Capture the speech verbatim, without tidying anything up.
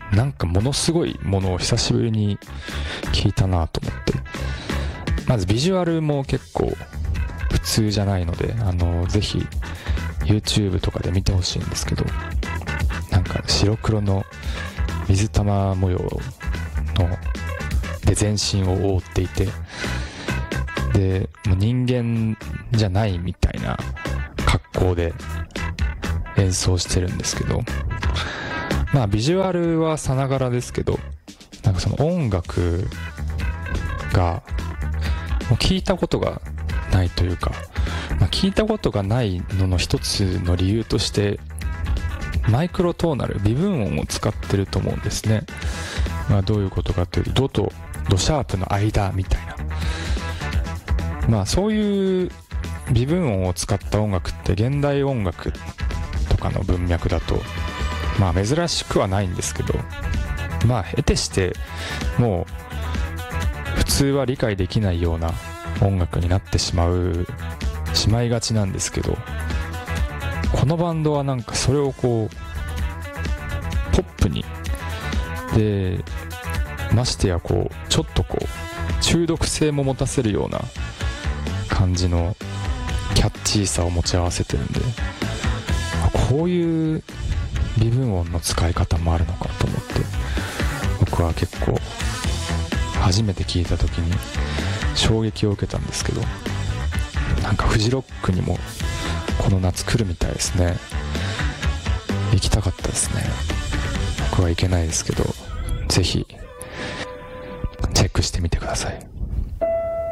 なんかものすごいものを久しぶりに聞いたなと思って、まずビジュアルも結構普通じゃないので、あのぜひ YouTube とかで見てほしいんですけど、なんか白黒の水玉模様ので全身を覆っていて、でもう人間じゃないみたいな格好で演奏してるんですけど、まあビジュアルはさながらですけど、なんかその音楽がもう聞いたことがないというか、まあ、聞いたことがないのの一つの理由としてマイクロトーナル、微分音を使ってると思うんですね。まあどういうことかというと、ドとドシャープの間みたいな、まあそういう微分音を使った音楽って現代音楽とかの文脈だとまあ珍しくはないんですけど、まあ得てしてもう普通は理解できないような音楽になってしまうしまいがちなんですけど、このバンドはなんかそれをこうポップに、でましてやこうちょっとこう中毒性も持たせるような感じのキャッチーさを持ち合わせてるんで、こういう微分音の使い方もあるのかと思って、僕は結構初めて聞いた時に衝撃を受けたんですけど、なんかフジロックにもこの夏来るみたいですね。行きたかったですね。僕は行けないですけど、ぜひチェックしてみてください。